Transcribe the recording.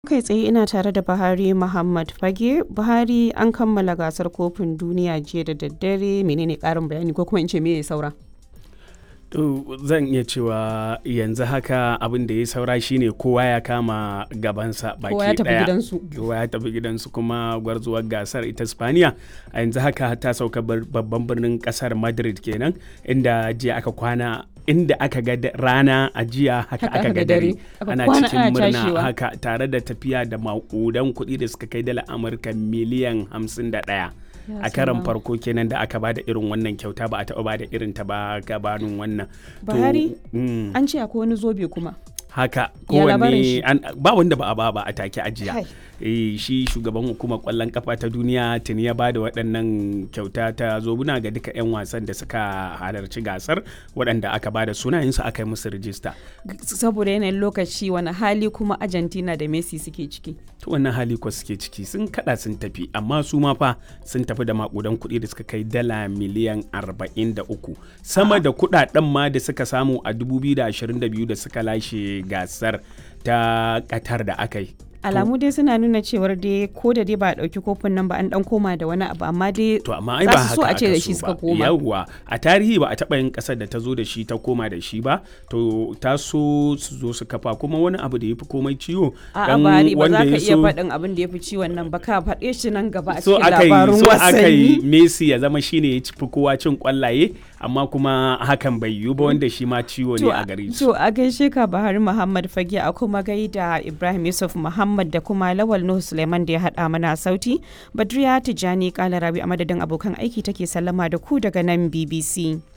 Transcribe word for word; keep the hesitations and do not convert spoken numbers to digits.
Kai tsaye ina tare da Buhari Muhammad Fage. Buhari, an kammala gasar kofin duniya jiya da daddare, menene ƙarin bayani ko kuma in ce me ya saura? To zan iya cewa yanzu haka abin da ya saura shine kowa ya kama gabansa baki Kowa ya tafi daya. gidansu. Kowa ya tafi gidansu kuma gwarzuwar gasar ita Spaniya a yanzu haka ta sauka bar- babban birnin kasar Madrid kenan, inda jiya aka kwana inda aka ga da- rana a jiya haka aka ga dare. Aka Ana kwana cikin ana murna cashewa. haka tare da tafiya da maƙudan kuɗi da suka kai dala Amurka miliyan hamsin da ɗaya. Ya A karan salam. farko kenan da aka bada irin wannan kyauta, ba a taɓa bada irin ta ba gabanin wannan. To, Buhari, mm, an ce akwai wani zobe kuma. haka Ya labarin shi? kowanne an- ba wanda ba a ba ba a take ajiya. Kai. Eh, shi shugaban hukumar kwallon kafa ta duniya tuni ya bada waɗannan kyauta ta zobuna ga duka 'yan wasan da suka halarci gasar, waɗanda aka bada sunayensu aka yi musu rijista. Saboda yanayin lokaci, wani hali kuma Argentina da Messi suke ciki. To wannan hali kuwa suke ciki, sun kada sun tafi, amma su ma fa sun tafi da makudan kuɗi da suka kai dala miliyan arba'in da uku, sama da kuɗaɗen ma da suka samu a dubu biyu da ashirin da biyu da suka lashe gasar ta Qatar da aka yi. Alamu dai suna nuna cewar dai ko da dai ba a ɗauki kofin nan ba, an ɗan koma da wani abu, amma dai To amma ai za ba su so haka a ce aka da shi so suka ba. koma. Yawwa, a tarihi ba a taɓa yin ƙasar da ta zo da shi ta koma da shi ba, to ta so su zo su kafa, kuma wani abu da ya fi komai ciwo. A'a dan Buhari, ba za wanda ka ya iya so- faɗin abin da ya fi ciwon nan ba, ka faɗe shi nan gaba a so cikin aka yi labarun so aka yi wasanni. Messi ya zama shine ya ci fi kowa cin kwallaye, amma kuma hakan bai yiwu ba, wanda shi ma ciwo ne a gare su. To a gaishe ka Buhari Muhammad Fage, a kuma gaida Ibrahim Yusuf Muhammad da kuma Lawal Nuhu Suleiman da ya haɗa mana sauti. Badriya Tijjani Kalarabi a madadin abokan aiki take sallama da ku daga nan B B C.